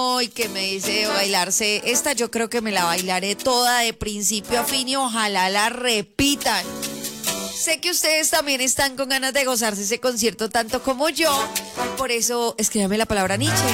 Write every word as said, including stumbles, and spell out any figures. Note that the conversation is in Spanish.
Hoy que me dice bailarse esta, yo creo que me la bailaré toda de principio a fin y ojalá la repitan. Sé que ustedes también están con ganas de gozarse ese concierto tanto como yo, por eso escríbame la palabra Nietzsche.